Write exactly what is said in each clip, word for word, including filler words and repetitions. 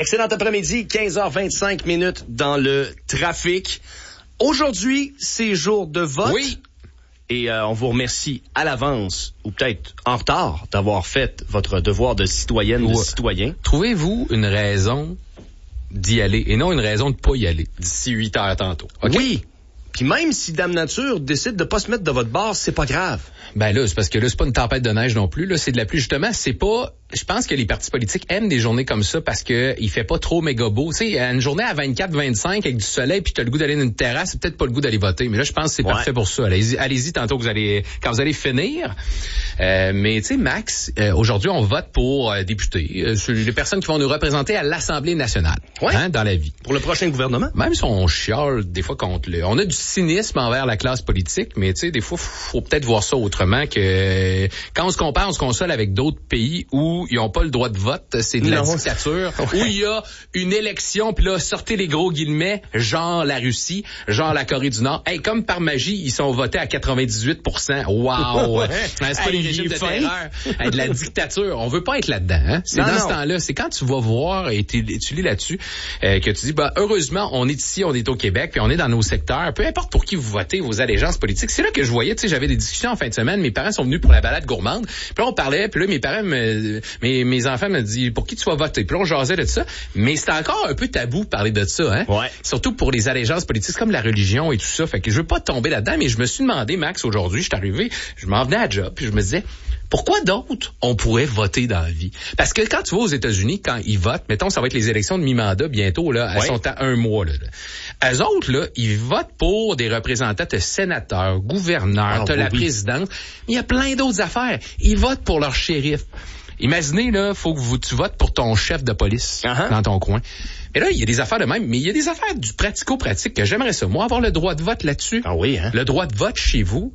Excellent après-midi, quinze heures vingt-cinq minutes dans le trafic. Aujourd'hui, c'est jour de vote. Oui. Et euh, on vous remercie à l'avance, ou peut-être en retard, d'avoir fait votre devoir de citoyenne ou de citoyen. Trouvez-vous une raison d'y aller et non une raison de pas y aller d'ici huit heures tantôt? Okay? Oui. Puis même si Dame Nature décide de pas se mettre de votre bord, c'est pas grave. Ben là, c'est parce que là, c'est pas une tempête de neige non plus, là, c'est de la pluie. Justement, c'est pas... Je pense que les partis politiques aiment des journées comme ça parce que il fait pas trop méga beau. Tu sais, une journée à vingt-quatre, vingt-cinq avec du soleil puis t'as le goût d'aller dans une terrasse, c'est peut-être pas le goût d'aller voter. Mais là, je pense que c'est ouais. parfait pour ça. Allez-y, allez-y tantôt que vous allez, quand vous allez finir. Euh, mais tu sais, Max, euh, aujourd'hui, on vote pour euh, députés, euh, les personnes qui vont nous représenter à l'Assemblée nationale, ouais. hein, dans la vie. Pour le prochain gouvernement. Même si on chiale des fois contre le... On a du cynisme envers la classe politique, mais tu sais, des fois, faut peut-être voir ça autrement que... Quand on se compare, on se console avec d'autres pays où ils n'ont pas le droit de vote, c'est de la non. dictature, ouais. où il y a une élection, puis là, sortez les gros guillemets, genre la Russie, genre la Corée du Nord. Hey, comme par magie, ils sont votés à quatre-vingt-dix-huit pour cent. Wow! Ouais. C'est pas hey, les régimes de terreur. Hey, de la dictature. On veut pas être là-dedans. Hein? C'est non, dans non. ce temps-là. C'est quand tu vas voir, et tu lis là-dessus, euh, que tu dis, bah, heureusement, on est ici, on est au Québec, puis on est dans nos secteurs. Peu importe pour qui vous votez, vos allégeances politiques. C'est là que je voyais, tu sais, j'avais des discussions en fin de semaine. Mes parents sont venus pour la balade gourmande. Puis là, on parlait, puis là, mes parents, me, mes, mes enfants me disent, pour qui tu vas voter? Puis là, on jasait de ça. Mais c'est encore un peu tabou de parler de ça, hein? Ouais. Surtout pour les allégeances politiques, comme la religion et tout ça. Fait que je veux pas tomber là-dedans, mais je me suis demandé, Max, aujourd'hui, je suis arrivé, je m'en venais à job, puis je me disais, pourquoi d'autres on pourrait voter dans la vie? Parce que quand tu vas aux États-Unis, quand ils votent, mettons, ça va être les élections de mi-mandat bientôt, là, elles ouais. sont à un mois, là. là. Eux autres, là, ils votent pour des représentants, t'as sénateurs, gouverneurs, oh, t'as oui, la oui. présidente. Mais il y a plein d'autres affaires. Ils votent pour leur shérif. Imaginez, là, faut que vous, tu votes pour ton chef de police uh-huh. dans ton coin. Et là, il y a des affaires de même, mais il y a des affaires du pratico-pratique que j'aimerais ça. Moi, avoir le droit de vote là-dessus. Ah oui, hein? Le droit de vote chez vous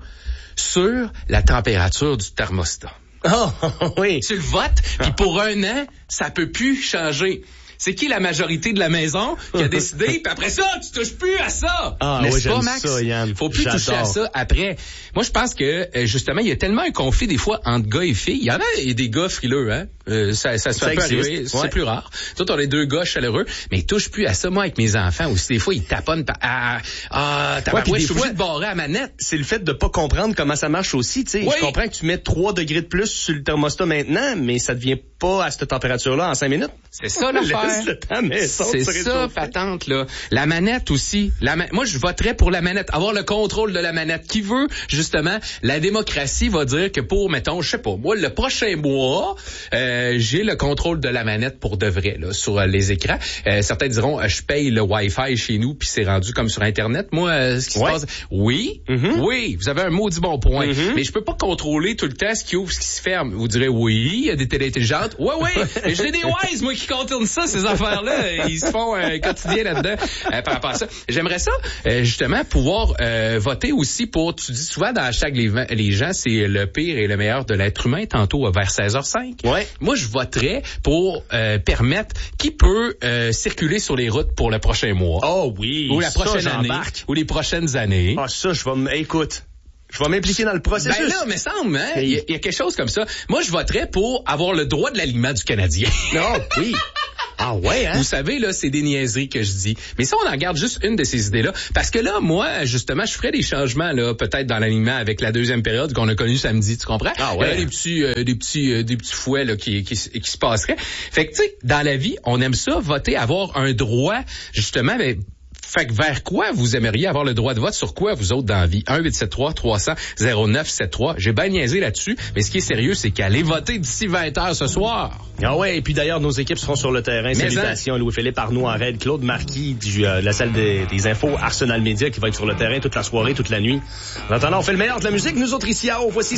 sur la température du thermostat. Oh, oui. Tu le votes, puis pour un an, ça peut plus changer. C'est qui la majorité de la maison qui a décidé, puis après ça, tu touches plus à ça. Ah oui, j'aime Max? ça, Yann. Faut plus J'adore. toucher à ça après. Moi, je pense que, justement, il y a tellement un conflit des fois entre gars et filles. Il y en a des gars frileux, hein. Euh, ça, ça se fait pas arriver. C'est ouais. plus rare. Toi, on est deux gars chaleureux, mais ils touchent plus à ça. Moi, avec mes enfants aussi, des fois, ils taponnent par... Ah, ah t'as ouais, pas je suis obligé de barrer à manette. C'est le fait de pas comprendre comment ça marche aussi, tu sais. Oui. Je comprends que tu mets trois degrés de plus sur le thermostat maintenant, mais ça devient pas à cette température-là en cinq minutes. C'est ça, l'affaire. C'est ça, patente, là. La manette aussi. La ma... Moi, je voterais pour la manette. Avoir le contrôle de la manette. Qui veut, justement, la démocratie va dire que pour, mettons, je sais pas, moi, le prochain mois, euh, j'ai le contrôle de la manette pour de vrai, là, sur euh, les écrans. Euh, certains diront, euh, je paye le Wi-Fi chez nous, puis c'est rendu comme sur Internet. Moi, euh, ce qui ouais. se passe... Oui, mm-hmm. oui, vous avez un maudit bon point. Mm-hmm. Mais je peux pas contrôler tout le temps ce qui ouvre, ce qui se ferme. Vous direz, oui, il y a des télé intelligentes. Oui, oui, mais j'ai des Wise, moi, qui contournent ça, ces affaires-là. Ils se font un quotidien là-dedans euh, par rapport à ça. J'aimerais ça, euh, justement, pouvoir euh, voter aussi pour, tu dis souvent dans hashtag les, les gens, c'est le pire et le meilleur de l'être humain, tantôt vers seize heures cinq. Ouais. Moi, je voterais pour euh, permettre qui peut euh, circuler sur les routes pour le prochain mois. Oh oui. Ou la prochaine ça, année. Ou les prochaines années. Ah, ça, je vais m... Écoute. Je vais m'impliquer dans le processus. Ben là, mais semble, hein? Il y, a, il y a quelque chose comme ça. Moi, je voterais pour avoir le droit de l'alignement du Canadien. Non, oui. Ah ouais, hein? Vous savez, là, c'est des niaiseries que je dis. Mais ça, on en garde juste une de ces idées-là. Parce que là, moi, justement, je ferais des changements, là, peut-être dans l'alignement avec la deuxième période qu'on a connue samedi, tu comprends? Ah ouais. Il y a des petits, euh, des petits, euh, des petits fouets, là, qui, qui, qui se passeraient. Fait que, tu sais, dans la vie, on aime ça, voter, avoir un droit, justement, mais, fait que vers quoi vous aimeriez avoir le droit de vote? Sur quoi, vous autres, dans la vie? un huit sept trois trois cents zéro neuf sept trois. J'ai bien niaisé là-dessus, mais ce qui est sérieux, c'est qu'allez voter d'ici vingt heures ce soir. Ah ouais, et puis d'ailleurs, nos équipes seront sur le terrain. Mais Salutations, hein? Louis-Philippe Arnaud en raid, Claude Marquis, du, euh, la salle des, des infos Arsenal Média, qui va être sur le terrain toute la soirée, toute la nuit. En attendant, on fait le meilleur de la musique. Nous autres, ici à haut, voici